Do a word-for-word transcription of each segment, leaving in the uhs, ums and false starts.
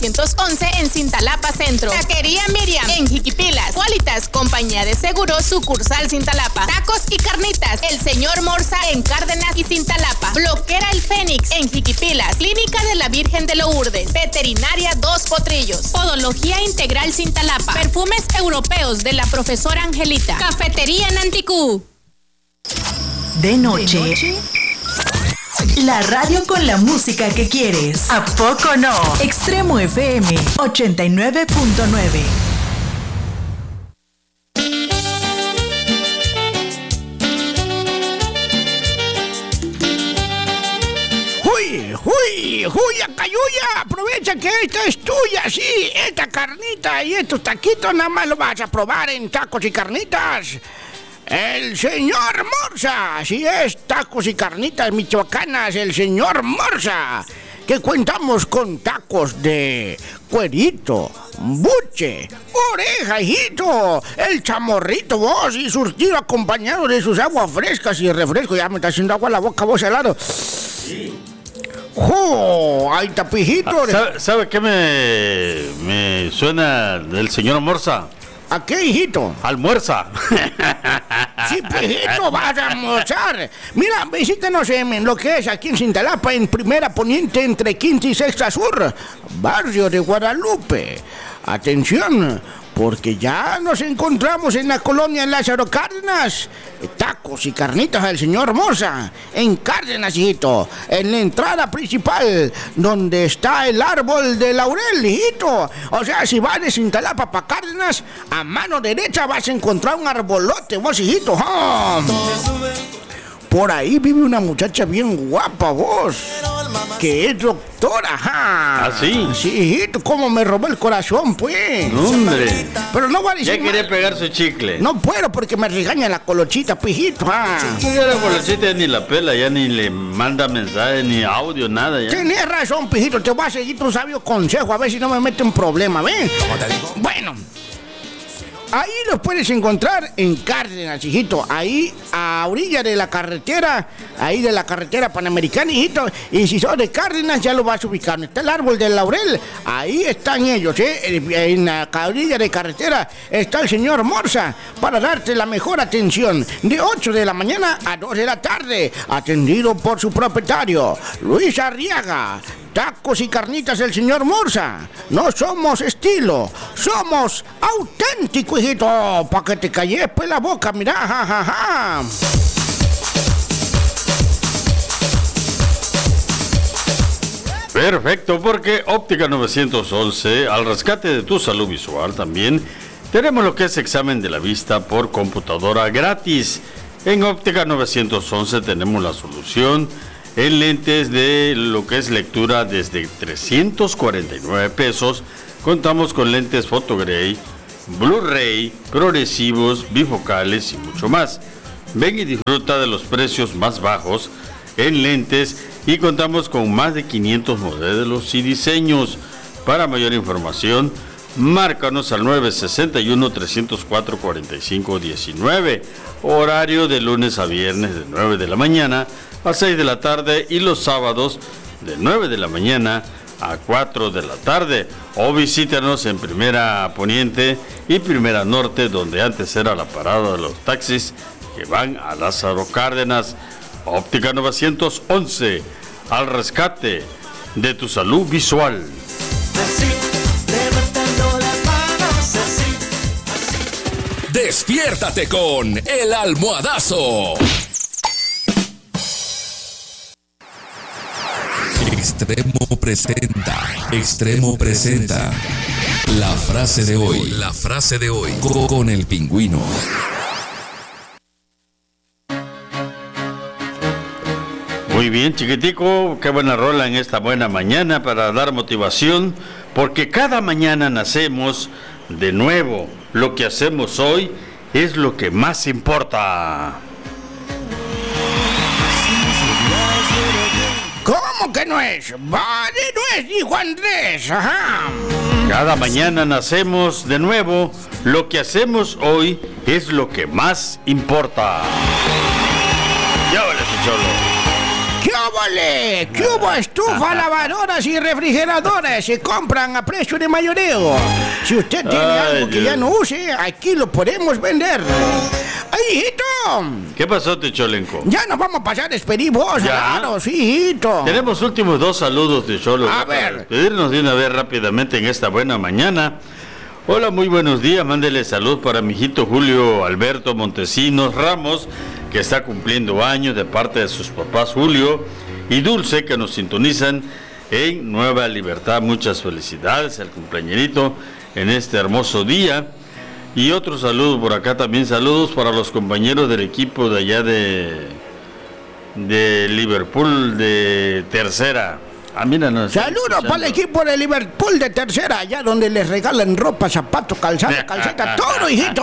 novecientos once en Cintalapa Centro. Taquería Miriam en Jiquipilas. Qualitas, compañía de seguros, sucursal Cintalapa. Tacos y carnitas, el señor Morsa en Cárdenas y Cintalapa. Bloquera el Fénix en Jiquipilas. Clínica de la Virgen de Lourdes. Veterinaria Dos Potrillos. Podología Integral Cintalapa. Perfumes europeos de la profesora Angelita. Cafetería Nanticú. De noche, ¿De noche? La radio con la música que quieres. ¿A poco no? Extremo F M ochenta y nueve punto nueve. ¡Uy, uy, uy, Cayuya! Aprovecha que esta es tuya, sí. Esta carnita y estos taquitos nada más lo vas a probar en Tacos y Carnitas. El señor Morsa, así es, Tacos y Carnitas michoacanas, el señor Morsa, que contamos con tacos de cuerito, buche, oreja, hijito, el chamorrito, vos, y surtido acompañado de sus aguas frescas y refresco. Ya me está haciendo agua a la boca, vos, helado. Sí. ¡Oh! ¡Ay, tapijito! ¿Sabe, ¿Sabe qué me, me suena del señor Morsa? ¿A qué, hijito? Almuerza. Sí, hijito, vas a almorzar. Mira, visítenos en lo que es aquí en Cintalapa, en Primera Poniente, entre Quinta y Sexta Sur, barrio de Guadalupe. Atención, porque ya nos encontramos en la colonia Lázaro Cárdenas. Tacos y Carnitas del señor Morsa, en Cárdenas, hijito, en la entrada principal, donde está el árbol de laurel, hijito. O sea, si vas de Cintalapa para Cárdenas, a mano derecha vas a encontrar un arbolote, vos, hijito. ¡Oh! Por ahí vive una muchacha bien guapa, vos, que es doctora, ajá. ¿Ah, sí? Sí, hijito, cómo me robó el corazón, pues. No, hombre. Pero no va a decir Ya quería mal. pegar su chicle. No puedo porque me regaña la colochita, pijito, ah. Sí, ya la colochita ya ni la pela, ya ni le manda mensaje, ni audio, nada. Ya. Tienes razón, pijito, te voy a seguir tu sabio consejo, a ver si no me mete en problema, ¿ven? ¿Cómo te digo? Bueno. Ahí los puedes encontrar en Cárdenas, hijito. Ahí a orilla de la carretera, ahí de la carretera panamericana, hijito. Y si sos de Cárdenas, ya lo vas a ubicar. Está el árbol del laurel, ahí están ellos, ¿eh? En la orilla de carretera está el señor Morsa para darte la mejor atención. De ocho de la mañana a dos de la tarde. Atendido por su propietario, Luis Arriaga. Tacos y Carnitas del señor Morsa. No somos estilo, somos auténtico, hijito. Pa' que te calles pues la boca, mirá, ja, ja, ja. Perfecto, porque Óptica novecientos once, al rescate de tu salud visual también, tenemos lo que es examen de la vista por computadora gratis. En Óptica novecientos once tenemos la solución en lentes de lo que es lectura desde trescientos cuarenta y nueve pesos. Contamos con lentes Photogray, Blu-ray, progresivos, bifocales y mucho más. Ven y disfruta de los precios más bajos en lentes y contamos con más de quinientos modelos y diseños. Para mayor información, márcanos al nueve seis uno, tres cero cuatro, cuatro cinco uno nueve. Horario de lunes a viernes de nueve de la mañana a seis de la tarde y los sábados de nueve de la mañana a cuatro de la tarde. O visítanos en Primera Poniente y Primera Norte, donde antes era la parada de los taxis que van a Lázaro Cárdenas. Óptica novecientos once, al rescate de tu salud visual. Despiértate con El Almohadazo. Extremo presenta, Extremo presenta la frase de hoy, la frase de hoy con el Pingüino. Muy bien, chiquitico, qué buena rola en esta buena mañana para dar motivación, porque cada mañana nacemos de nuevo. Lo que hacemos hoy es lo que más importa. ¿Cómo que no es? Vale, no es, dijo Andrés. Ajá. Cada mañana nacemos de nuevo. Lo que hacemos hoy es lo que más importa. Ya vale, Cholo. ¿Qué ¡Épole! ¿Qué hubo? Estufa, lavadoras y refrigeradoras se compran a precio de mayoreo. Si usted tiene Ay, algo que Dios. ya no use, aquí lo podemos vender. ¡Ay, hijito! ¿Qué pasó, Techolenco? Ya nos vamos a pasar a despedir vos, ¿Ya? claro, sí, hijito. Tenemos últimos dos saludos de Cholo. A Para ver. despedirnos de una vez rápidamente en esta buena mañana. Hola, muy buenos días. Mándele salud para mi hijito Julio Alberto Montesinos Ramos, que está cumpliendo años, de parte de sus papás Julio y Dulce, que nos sintonizan en Nueva Libertad. Muchas felicidades al cumpleañerito en este hermoso día. Y otro saludo por acá también. Saludos para los compañeros del equipo de allá de, de Liverpool de tercera. Ah, mira, nos están Saludos escuchando. para el equipo de Liverpool de tercera, allá donde les regalan ropa, zapatos, calzado, calceta, todo, hijito.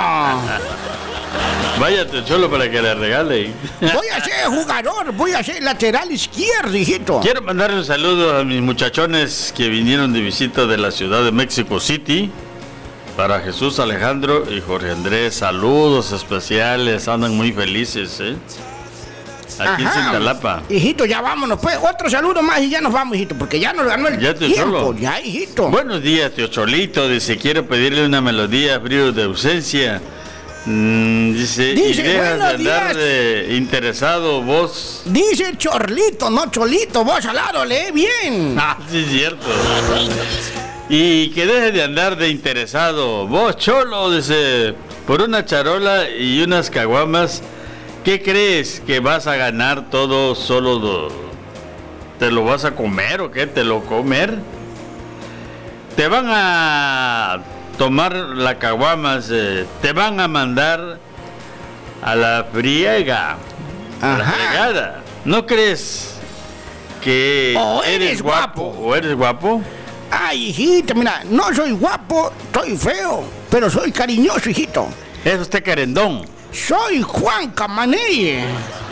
Váyate, Cholo, para que le regale. Voy a ser jugador, voy a ser lateral izquierdo, hijito. Quiero mandarle un saludo a mis muchachones que vinieron de visita de la ciudad de México City. Para Jesús Alejandro y Jorge Andrés, saludos especiales, andan muy felices, ¿eh? Aquí Ajá. en Cintalapa. Hijito, ya vámonos, pues. Otro saludo más y ya nos vamos, hijito, porque ya nos ganó el Ya te tiempo. solo. Ya, hijito. Buenos días, tío Cholito. Dice, quiero pedirle una melodía, frío de ausencia. Mm, dice, Dice, y dejas de buenos andar días. de interesado vos. Dice Chorlito, no Cholito, vos al lado, lee bien. Ah, sí es cierto. Y que deje de andar de interesado. Vos, Cholo, dice, por una charola y unas caguamas, ¿qué crees que vas a ganar todo solo? Do... ¿Te lo vas a comer o qué? ¿Te lo comer? Te van a tomar la caguamas, eh, te van a mandar a la friega, a la Ajá. fregada. ¿No crees que O eres, eres guapo, guapo. o eres guapo? Ay, hijito, mira, no soy guapo, soy feo, pero soy cariñoso, hijito. Es usted querendón. Soy Juan Camaney.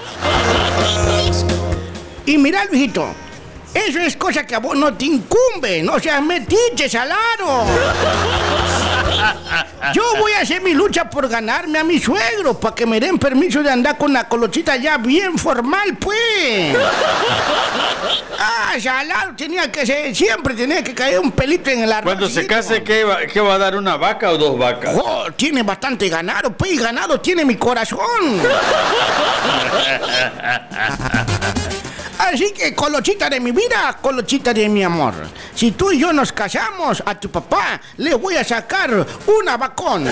Y mira, hijito, eso es cosa que a vos no te incumbe, no seas metiche, salado. Yo voy a hacer mi lucha por ganarme a mi suegro, para que me den permiso de andar con la colochita ya bien formal, pues. Ah, salado, tenía que ser, siempre tenía que caer un pelito en el arroz. Cuando se hijito. case, ¿qué va, qué va a dar? ¿Una vaca o dos vacas? Oh, tiene bastante ganado, pues, y ganado tiene mi corazón. Así que, colochita de mi vida, colochita de mi amor, si tú y yo nos casamos, a tu papá le voy a sacar una vacón.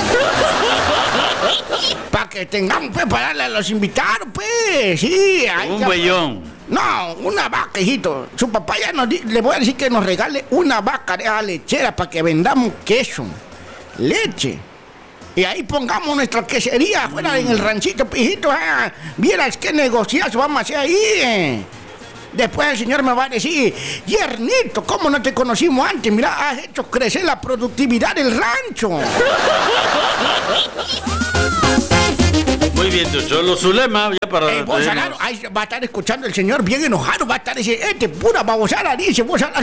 Para que tengamos, pues, para darle a los invitados, pues, sí. ahí Un ya- bueyón. No, una vaca, hijito. Su papá ya nos di- le voy a decir que nos regale una vaca de la lechera para que vendamos queso, leche. Y ahí pongamos nuestra quesería afuera en el ranchito, hijito. Ah, vieras qué negociazo vamos a hacer ahí. eh. Después el señor me va a decir, Yernito, ¿cómo no te conocimos antes? Mira, has hecho crecer la productividad del rancho. Muy bien, tío Cholo. Zulema, ya para Eh, vos, despedirnos. Alaro, ahí va a estar escuchando el señor bien enojado, va a estar diciendo, este pura babosada, dice vos, Alaro.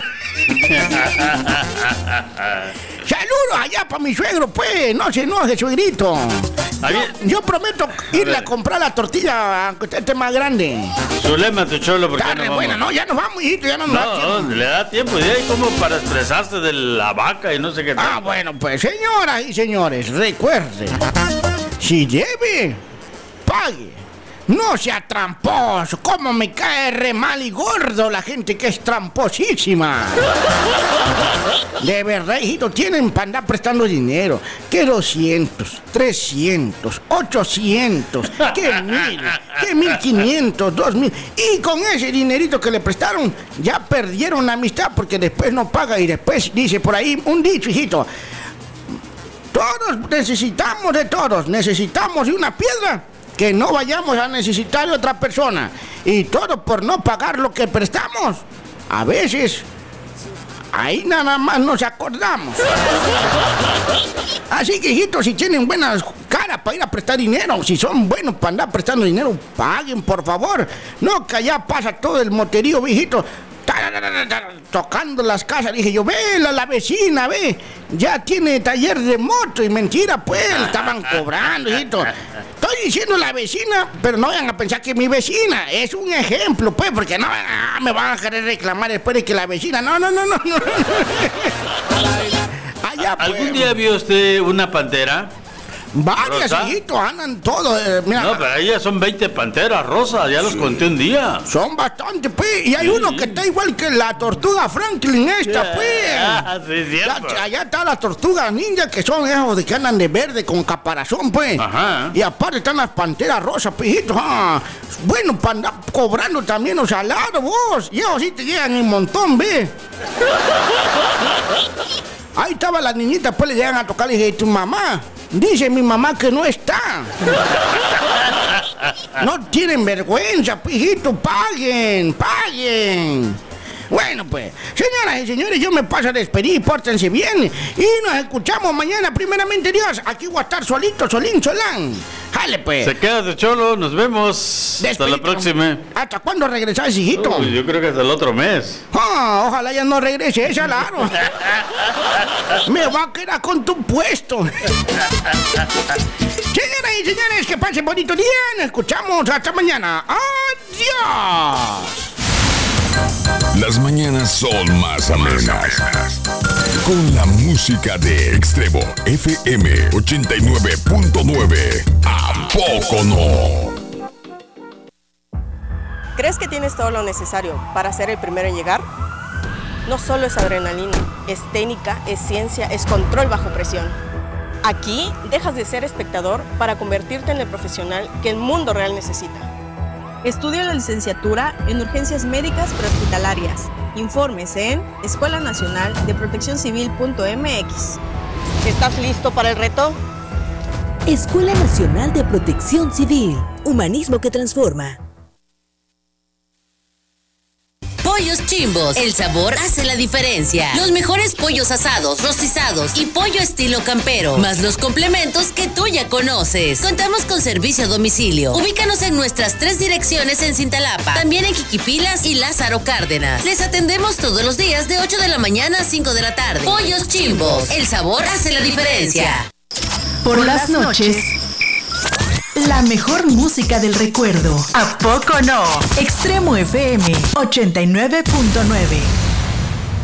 Saludos allá para mi suegro, pues, no se enoje, suegrito. Ahí- Yo, yo prometo irle a, ver. comprar la tortilla, aunque usted esté más grande. Zulema, tío Cholo, ¿por qué Está no re vamos? buena, no, ya nos vamos, hijito, ya no nos da No, tiempo. no, le da tiempo. Y ahí como para estresarse de la vaca y no sé qué tal. Ah, bueno, pues, señoras y señores, recuerde, si debe, pague. No sea tramposo, como me cae re mal y gordo la gente que es tramposísima. De verdad, hijito, tienen para andar prestando dinero. Que doscientos, trescientos, ochocientos, que mil, que mil quinientos, dos mil. Y con ese dinerito que le prestaron, ya perdieron la amistad porque después no paga y después dice por ahí un dicho, hijito. Todos necesitamos de todos, necesitamos de una piedra que no vayamos a necesitar de otra persona. Y todo por no pagar lo que prestamos. A veces, ahí nada más nos acordamos. Así que, hijitos, si tienen buenas caras para ir a prestar dinero, si son buenos para andar prestando dinero, paguen, por favor. No, que allá pasa todo el moterío, viejito. Tocando las casas, dije yo, ve la, la vecina, ve, ya tiene taller de moto y mentira, pues, estaban cobrando, hijito. Estoy estoy diciendo la vecina, pero no vayan a pensar que mi vecina. Es un ejemplo, pues, porque no ah, me van a querer reclamar después de que la vecina. No, no, no, no. no. Allá, pues. ¿Algún día vio usted una pantera? Varias, ¿Rosa? hijitos, andan todos. Eh, mira, No, pero ellas son veinte panteras rosas, ya los sí. conté un día. Son bastante, pues. Y hay sí. uno que está igual que la tortuga Franklin esta, pues. Ah, sí, cierto. Ya, allá está la tortuga ninja, que son esos de que andan de verde con caparazón, pues. Ajá. Y aparte están las panteras rosas, pues, hijitos. Ah, bueno, para andar cobrando también los salarios, vos. Y ellos sí te llegan un montón, ¿ves? Ahí estaba la niñita, pues le llegan a tocar y dije, tu mamá. Dice mi mamá que no está. No tienen vergüenza, pijito, paguen, paguen. Bueno, pues, señoras y señores, yo me paso a despedir, pórtense bien. Y nos escuchamos mañana, primeramente Dios. Aquí voy a estar solito, solín, solán. Jale, pues. Se queda de cholo, nos vemos. Despedito. Hasta la próxima. ¿Hasta cuándo regresás, hijito? Uy, yo creo que hasta el otro mes. Oh, ojalá ya no regrese, esa claro. Me va a quedar con tu puesto. Señoras y señores, que pasen bonito día. Nos escuchamos hasta mañana. Adiós. Las mañanas son más amenas. Con la música de Extremo F M ochenta y nueve punto nueve. ¿A poco no? ¿Crees que tienes todo lo necesario para ser el primero en llegar? No solo es adrenalina, es técnica, es ciencia, es control bajo presión. Aquí dejas de ser espectador para convertirte en el profesional que el mundo real necesita. Estudia la licenciatura en Urgencias Médicas Prehospitalarias. Informes en escuela nacional de protección civil punto m x. ¿Estás listo para el reto? Escuela Nacional de Protección Civil. Humanismo que transforma. Pollos Chimbos, el sabor hace la diferencia. Los mejores pollos asados, rostizados y pollo estilo campero, más los complementos que tú ya conoces. Contamos con servicio a domicilio. Ubícanos en nuestras tres direcciones en Cintalapa, también en Jiquipilas y Lázaro Cárdenas. Les atendemos todos los días de ocho de la mañana a cinco de la tarde. Pollos Chimbos, el sabor hace la diferencia. Por las noches, la mejor música del recuerdo. ¿A poco no? Extremo F M ochenta y nueve punto nueve.